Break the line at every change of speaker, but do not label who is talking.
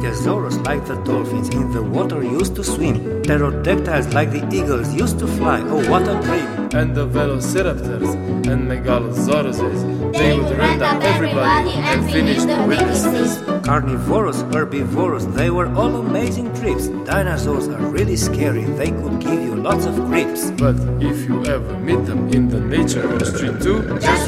Stegosaurus like the dolphins in the water used to swim. Pterodactyls like the eagles used to fly. Oh, what a dream!
And the velociraptors and megalosauruses, they would rend up everybody and finish the witnesses.
Carnivorous, herbivorous, they were all amazing trips. Dinosaurs are really scary, they could give you lots of creeps.
But if you ever meet them in the nature street too,
just